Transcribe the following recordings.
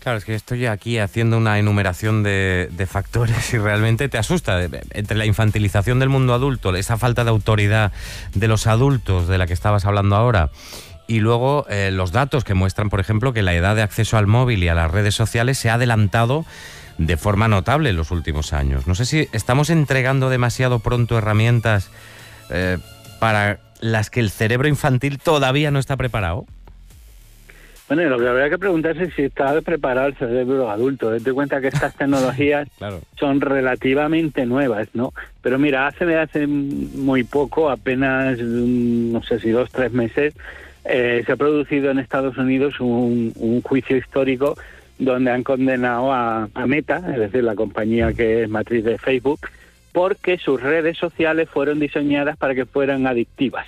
Claro, es que estoy aquí haciendo una enumeración de factores y realmente te asusta. Entre la infantilización del mundo adulto, esa falta de autoridad de los adultos de la que estabas hablando ahora, y luego los datos que muestran, por ejemplo, que la edad de acceso al móvil y a las redes sociales se ha adelantado de forma notable en los últimos años. No sé si estamos entregando demasiado pronto herramientas para las que el cerebro infantil todavía no está preparado. Bueno, lo que habría que preguntarse es si está preparado el cerebro adulto. Date cuenta que estas tecnologías Claro. son relativamente nuevas, ¿no? Pero mira, hace muy poco, apenas, no sé si 2-3 meses, se ha producido en Estados Unidos un juicio histórico donde han condenado a Meta, es decir, la compañía que es matriz de Facebook, porque sus redes sociales fueron diseñadas para que fueran adictivas.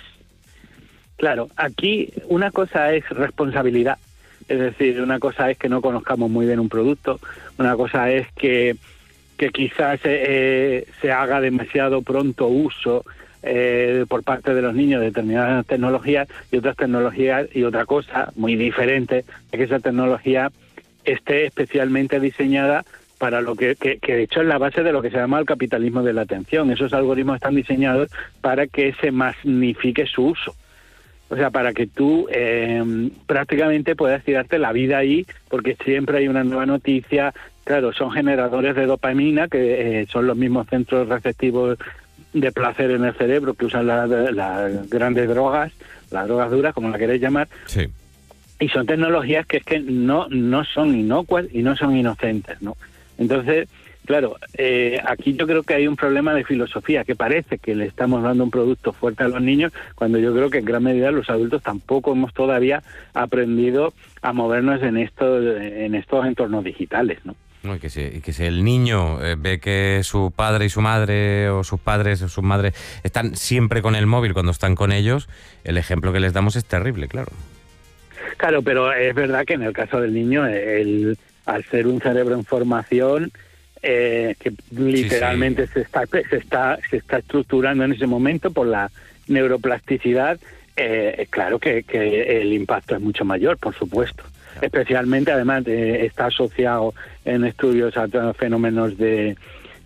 Claro, aquí una cosa es responsabilidad, es decir, una cosa es que no conozcamos muy bien un producto, una cosa es que quizás se haga demasiado pronto uso por parte de los niños de determinadas tecnologías y otras tecnologías, y otra cosa muy diferente es que esa tecnología esté especialmente diseñada para lo que de hecho es la base de lo que se llama el capitalismo de la atención. Esos algoritmos están diseñados para que se magnifique su uso. O sea, para que tú prácticamente puedas tirarte la vida ahí, porque siempre hay una nueva noticia. Claro, son generadores de dopamina, que son los mismos centros receptivos de placer en el cerebro que usan las grandes drogas, las drogas duras, como la queréis llamar. Sí. Y son tecnologías que es que no son inocuas y no son inocentes, ¿no? Entonces, claro, aquí yo creo que hay un problema de filosofía, que parece que le estamos dando un producto fuerte a los niños, cuando yo creo que en gran medida los adultos tampoco hemos todavía aprendido a movernos en estos entornos digitales, ¿no? No, y que si el niño ve que su padre y su madre, o sus padres o sus madres, están siempre con el móvil cuando están con ellos, el ejemplo que les damos es terrible, claro. Claro, pero es verdad que en el caso del niño, al ser un cerebro en formación, que literalmente Sí. se está estructurando en ese momento por la neuroplasticidad, claro que el impacto es mucho mayor, por supuesto. Claro. Especialmente, además, está asociado en estudios a fenómenos de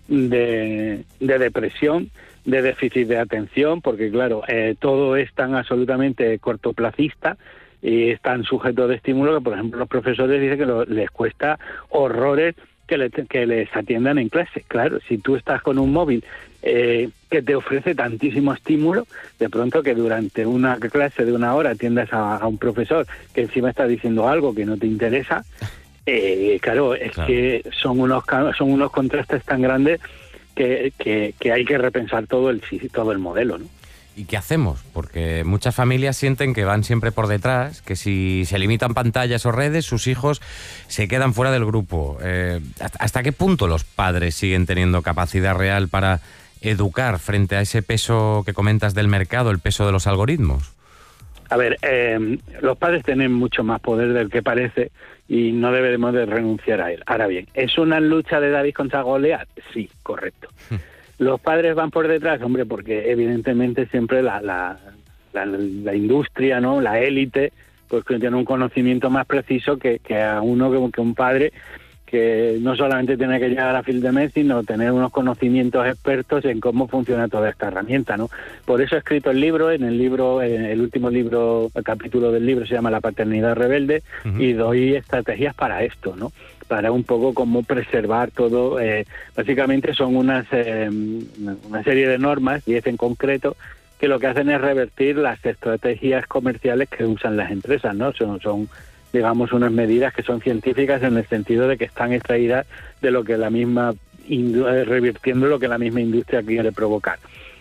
depresión, de déficit de atención, porque claro, todo es tan absolutamente cortoplacista y están sujetos de estímulo que, por ejemplo, los profesores dicen que les cuesta horrores que les atiendan en clase. Claro, si tú estás con un móvil que te ofrece tantísimo estímulo, de pronto que durante una clase de 1 hora atiendas a un profesor que encima está diciendo algo que no te interesa, claro, que son unos contrastes tan grandes que hay que repensar todo el modelo, ¿no? ¿Y qué hacemos? Porque muchas familias sienten que van siempre por detrás, que si se limitan pantallas o redes, sus hijos se quedan fuera del grupo. ¿Hasta qué punto los padres siguen teniendo capacidad real para educar frente a ese peso que comentas del mercado, el peso de los algoritmos? A ver, los padres tienen mucho más poder del que parece y no debemos de renunciar a él. Ahora bien, ¿es una lucha de David contra Goliat? Sí, correcto. ¿Los padres van por detrás? Hombre, porque evidentemente siempre la industria, ¿no? La élite, pues que tiene un conocimiento más preciso que a uno, que un padre, que no solamente tiene que llegar a fin de mes, sino tener unos conocimientos expertos en cómo funciona toda esta herramienta, ¿no? Por eso he escrito el libro. En el último libro, el capítulo del libro se llama La paternidad rebelde, y doy estrategias para esto, ¿no? Para un poco cómo preservar todo. Básicamente son una serie de normas, 10 en concreto, que lo que hacen es revertir las estrategias comerciales que usan las empresas, ¿no? Son digamos, unas medidas que son científicas en el sentido de que están extraídas de lo que revirtiendo lo que la misma industria quiere provocar.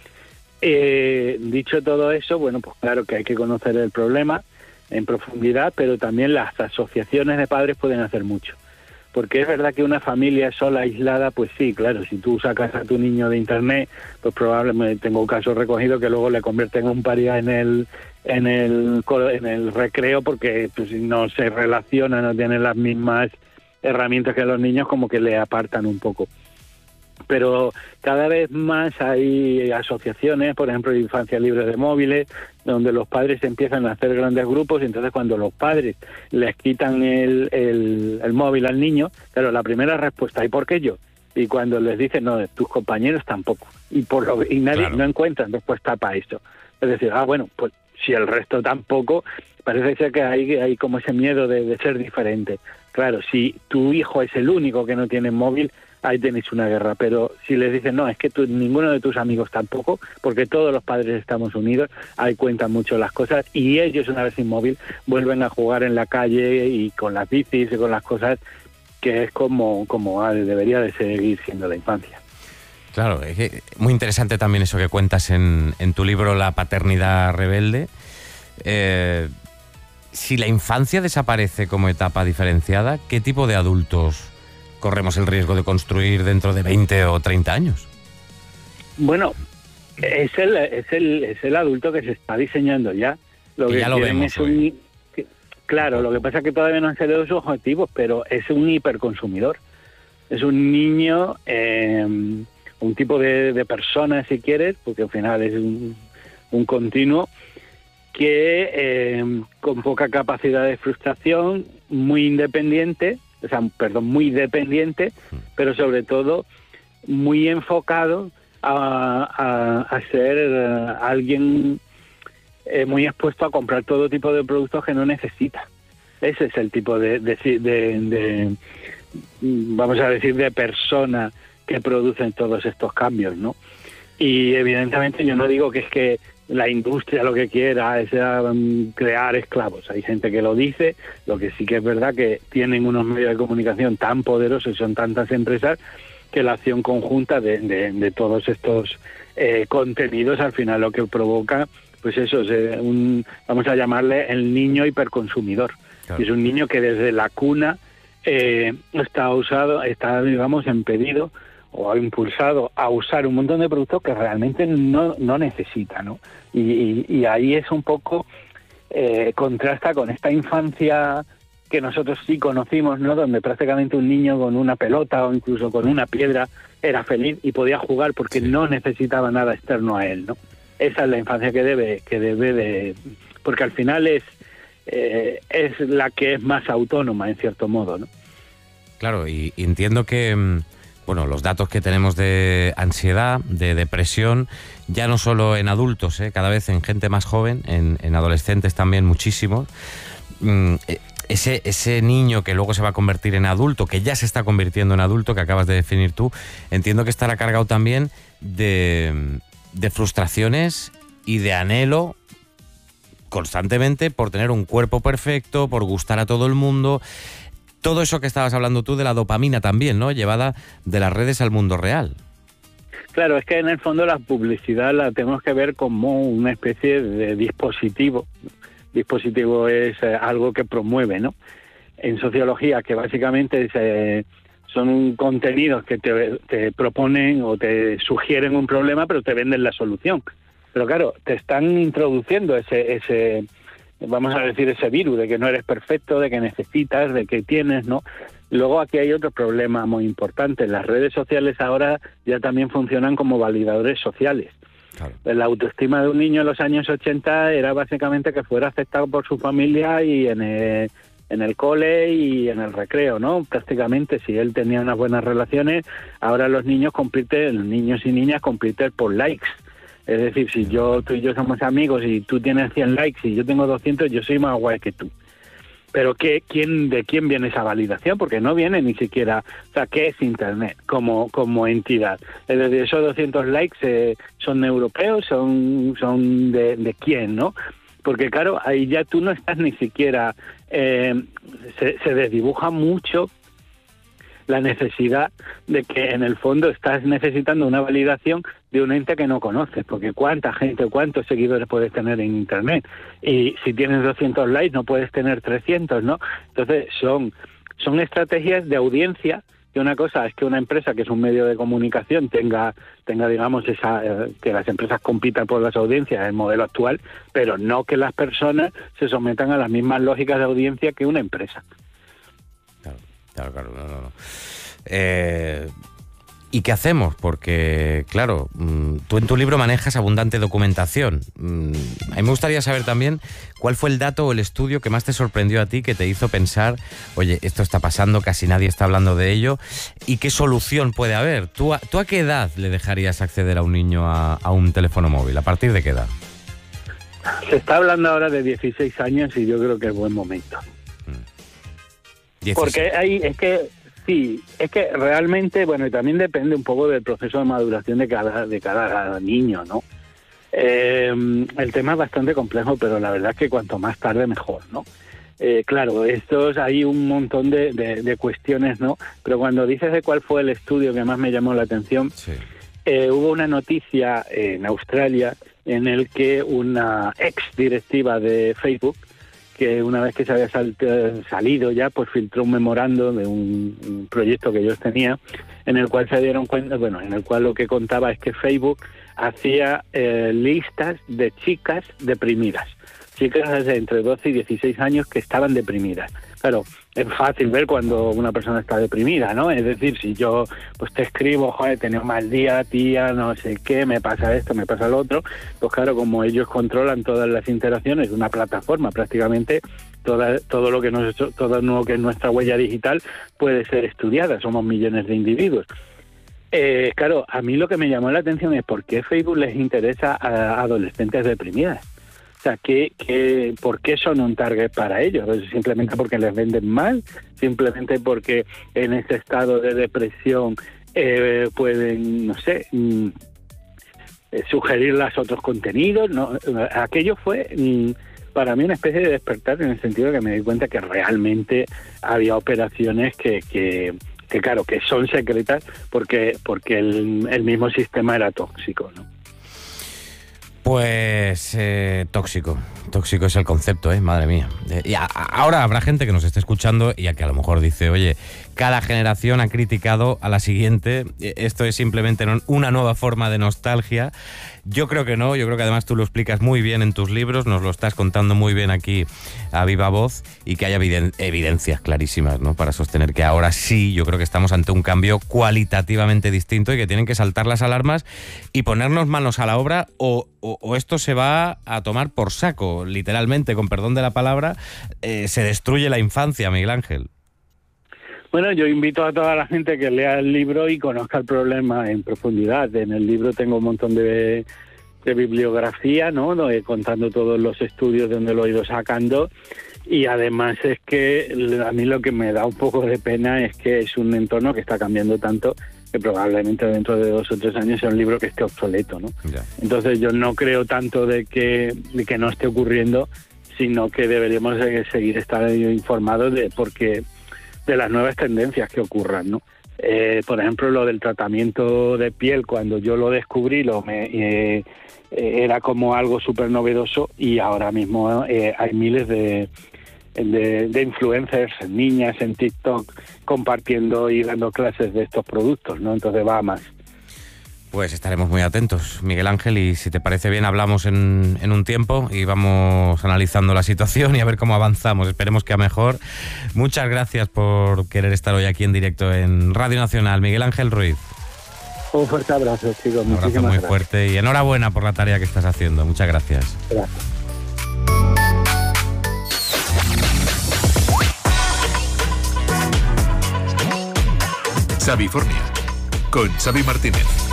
Dicho todo eso, bueno, pues claro que hay que conocer el problema en profundidad, pero también las asociaciones de padres pueden hacer mucho. Porque es verdad que una familia sola, aislada, pues sí, claro, si tú sacas a tu niño de internet, pues probablemente, tengo casos recogidos que luego le convierten en un paria en el recreo, porque pues, no se relaciona, no tiene las mismas herramientas que los niños, como que le apartan un poco. pero cada vez más hay asociaciones, por ejemplo, de Infancia Libre de Móviles, donde los padres empiezan a hacer grandes grupos, y entonces cuando los padres les quitan el móvil al niño, claro, la primera respuesta, ¿y por qué yo? Y cuando les dicen, no, tus compañeros tampoco, y nadie, claro, no encuentran respuesta para eso. Es decir, bueno, pues si el resto tampoco, parece ser que hay como ese miedo de ser diferente. Claro, si tu hijo es el único que no tiene móvil, ahí tenéis una guerra, pero si les dicen, no, es que ninguno de tus amigos tampoco, porque todos los padres estamos unidos, ahí cuentan mucho las cosas, y ellos, una vez sin móvil, vuelven a jugar en la calle y con las bicis y con las cosas, que es como debería de seguir siendo la infancia. Claro, es que muy interesante también eso que cuentas en tu libro La paternidad rebelde. Si la infancia desaparece como etapa diferenciada, ¿qué tipo de adultos corremos el riesgo de construir dentro de 20 o 30 años? Bueno, es el adulto que se está diseñando ya. Lo que ya lo vemos hoy. Claro, lo que pasa es que todavía no han salido sus objetivos, pero es un hiperconsumidor. Es un niño, un tipo de persona, si quieres, porque al final es un continuo, que con poca capacidad de frustración, muy dependiente, pero sobre todo muy enfocado a ser alguien muy expuesto a comprar todo tipo de productos que no necesita. Ese es el tipo de vamos a decir, de persona que producen todos estos cambios, ¿no? Y evidentemente yo no digo que es que la industria lo que quiera es crear esclavos. Hay gente que lo dice, lo que sí que es verdad que tienen unos medios de comunicación tan poderosos y son tantas empresas que la acción conjunta de todos estos contenidos al final lo que provoca, pues eso, es vamos a llamarle el niño hiperconsumidor. Claro. Es un niño que desde la cuna está digamos impedido o ha impulsado a usar un montón de productos que realmente no necesita, ¿no? Y ahí es un poco contrasta con esta infancia que nosotros sí conocimos, ¿no? Donde prácticamente un niño con una pelota o incluso con una piedra era feliz y podía jugar porque no necesitaba nada externo a él, ¿no? Esa es la infancia que debe de, porque al final es la que es más autónoma en cierto modo, ¿no? Claro, y entiendo que bueno, los datos que tenemos de ansiedad, de depresión, ya no solo en adultos, cada vez en gente más joven, en adolescentes también muchísimo. Ese niño que luego se va a convertir en adulto, que ya se está convirtiendo en adulto, que acabas de definir tú, entiendo que estará cargado también de frustraciones y de anhelo constantemente por tener un cuerpo perfecto, por gustar a todo el mundo. Todo eso que estabas hablando tú de la dopamina también, ¿no? Llevada de las redes al mundo real. Claro, es que en el fondo la publicidad la tenemos que ver como una especie de dispositivo. Dispositivo es algo que promueve, ¿no? En sociología, que básicamente son contenidos que te proponen o te sugieren un problema, pero te venden la solución. Pero claro, te están introduciendo ese vamos a decir, ese virus de que no eres perfecto, de que necesitas, de que tienes, ¿no? Luego aquí hay otro problema muy importante. Las redes sociales ahora ya también funcionan como validadores sociales. Claro. La autoestima de un niño en los años 80 era básicamente que fuera aceptado por su familia y en el cole y en el recreo, ¿no? Prácticamente, si él tenía unas buenas relaciones, ahora los niños y niñas compiten por likes. Es decir, si tú y yo somos amigos y tú tienes 100 likes y yo tengo 200, yo soy más guay que tú. Pero ¿de quién viene esa validación? Porque no viene ni siquiera... O sea, ¿qué es Internet como entidad? Es decir, esos 200 likes son europeos, son de quién, ¿no? Porque claro, ahí ya tú no estás ni siquiera... se desdibuja mucho la necesidad de que en el fondo estás necesitando una validación de un ente que no conoces, porque cuánta gente, cuántos seguidores puedes tener en Internet, y si tienes 200 likes no puedes tener 300, ¿no? Entonces son estrategias de audiencia, que una cosa es que una empresa que es un medio de comunicación tenga digamos, que las empresas compitan por las audiencias, el modelo actual, pero no que las personas se sometan a las mismas lógicas de audiencia que una empresa. Claro, no. ¿Y qué hacemos? Porque, claro, tú en tu libro manejas abundante documentación. A mí me gustaría saber también cuál fue el dato o el estudio que más te sorprendió a ti, que te hizo pensar, oye, esto está pasando, casi nadie está hablando de ello, y qué solución puede haber. ¿Tú a qué edad le dejarías acceder a un niño a un teléfono móvil? ¿A partir de qué edad? Se está hablando ahora de 16 años y yo creo que es buen momento. 16. Porque sí, es que realmente, bueno, y también depende un poco del proceso de maduración de cada niño, ¿no? El tema es bastante complejo, pero la verdad es que cuanto más tarde mejor, ¿no? Claro, hay un montón de cuestiones, ¿no? Pero cuando dices de cuál fue el estudio que más me llamó la atención, Sí. Hubo una noticia en Australia en el que una ex directiva de Facebook, que una vez que se había salido ya, pues filtró un memorando de un proyecto que ellos tenían, en el cual se dieron cuenta, en el cual lo que contaba es que Facebook hacía listas de chicas deprimidas, chicas de entre 12 y 16 años que estaban deprimidas. Claro, es fácil ver cuando una persona está deprimida, ¿no? Es decir, si yo pues te escribo, joder, he tenido un mal día, tía, no sé qué, me pasa esto, me pasa lo otro, pues claro, como ellos controlan todas las interacciones de una plataforma, prácticamente todo lo que es nuestra huella digital puede ser estudiada, somos millones de individuos. Claro, a mí lo que me llamó la atención es por qué Facebook les interesa a adolescentes deprimidas. O sea, ¿por qué son un target para ellos? ¿Simplemente porque les venden mal? ¿Simplemente porque en ese estado de depresión pueden, no sé, sugerirles otros contenidos? ¿No? Aquello fue para mí una especie de despertar, en el sentido de que me di cuenta que realmente había operaciones que claro, que son secretas porque el mismo sistema era tóxico, ¿no? Pues tóxico es el concepto, madre mía. Y ahora habrá gente que nos esté escuchando y a que a lo mejor dice, oye, cada generación ha criticado a la siguiente, esto es simplemente una nueva forma de nostalgia. Yo creo que no, yo creo que además tú lo explicas muy bien en tus libros, nos lo estás contando muy bien aquí a viva voz, y que hay evidencias clarísimas, ¿no?, para sostener que ahora sí, yo creo que estamos ante un cambio cualitativamente distinto y que tienen que saltar las alarmas y ponernos manos a la obra o esto se va a tomar por saco, literalmente, con perdón de la palabra, se destruye la infancia, Miguel Ángel. Bueno, yo invito a toda la gente que lea el libro y conozca el problema en profundidad. En el libro tengo un montón de bibliografía, ¿no? Contando todos los estudios de donde lo he ido sacando. Y además es que a mí lo que me da un poco de pena es que es un entorno que está cambiando tanto que probablemente dentro de 2 o 3 años sea un libro que esté obsoleto, ¿no? Ya. Entonces yo no creo tanto de que no esté ocurriendo, sino que deberíamos seguir estando informados de las nuevas tendencias que ocurran, ¿no? Por ejemplo, lo del tratamiento de piel, cuando yo lo descubrí, era como algo súper novedoso, y ahora mismo hay miles de influencers, niñas en TikTok, compartiendo y dando clases de estos productos, ¿no? Entonces va a más. Pues estaremos muy atentos, Miguel Ángel, y si te parece bien hablamos en un tiempo y vamos analizando la situación y a ver cómo avanzamos. Esperemos que a mejor. Muchas gracias por querer estar hoy aquí en directo en Radio Nacional, Miguel Ángel Ruiz. Un fuerte abrazo, chicos. Un abrazo muy fuerte y enhorabuena por la tarea que estás haciendo. Muchas gracias. Gracias. Xavifornia, con Xavi Martínez.